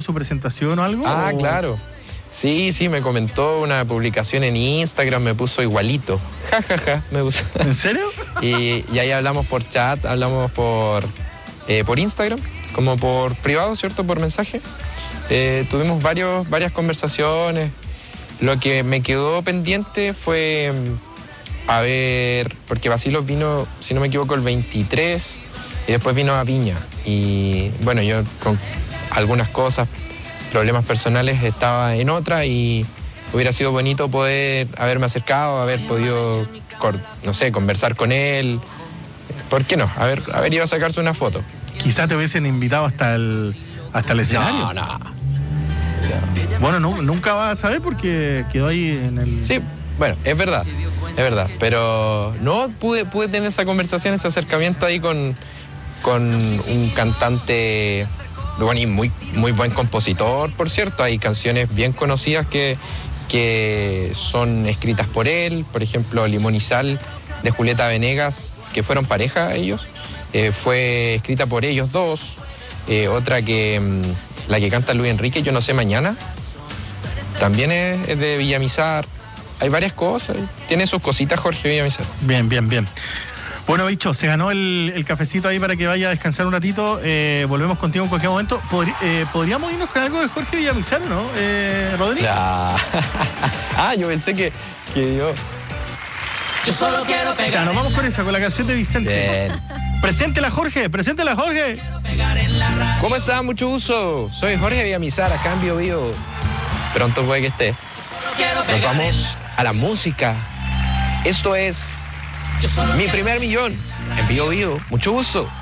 su presentación o algo? Ah, claro. Sí, me comentó una publicación en Instagram, me puso igualito. Me puso. ¿En serio? Y ahí hablamos por chat, hablamos por Instagram, como por privado, ¿cierto? Por mensaje. Tuvimos varias conversaciones. Lo que me quedó pendiente fue, a ver, porque Bacilos vino, si no me equivoco, el 23 y después vino a Viña. Y bueno, yo con algunas cosas, problemas personales, estaba en otra y hubiera sido bonito poder haberme acercado, haber podido, no sé, conversar con él. ¿Por qué no? Haber ido a sacarse una foto. Quizá te hubiesen invitado hasta el escenario. No. Bueno, nunca vas a saber porque quedó ahí en el... Sí, bueno, es verdad, pero no pude tener esa conversación, ese acercamiento ahí con un cantante, bueno, y muy buen compositor, por cierto. Hay canciones bien conocidas que son escritas por él, por ejemplo, Limón y Sal, de Julieta Venegas, que fueron pareja ellos, fue escrita por ellos dos. Otra que... la que canta Luis Enrique, Yo no sé mañana, también es de Villamizar. Hay varias cosas, tiene sus cositas Jorge Villamizar. Bien. Bueno, bicho, se ganó el cafecito ahí para que vaya a descansar un ratito. Volvemos contigo en cualquier momento. ¿Podríamos irnos con algo de Jorge Villamizar, no, Rodri? Ya. Yo pensé que yo... Yo solo quiero pegar. Ya, nos vamos con la canción de Vicente. Bien. Preséntela, Jorge. ¿Cómo están? Mucho gusto. Soy Jorge Villamizar, acá en Bio Bio. Pronto puede que esté. Nos vamos a la música. Esto es Mi Primer Millón en Bio Bio. Mucho gusto.